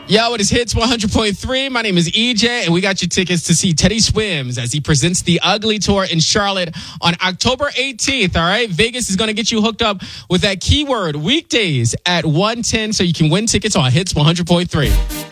Yo, it is Hits 100.3. My name is EJ, and we got your tickets to see Teddy Swims as he presents the Ugly Tour in Charlotte on October 18th, all right? Vegas is going to get you hooked up with that keyword weekdays at 1:10 so you can win tickets on Hits 100.3.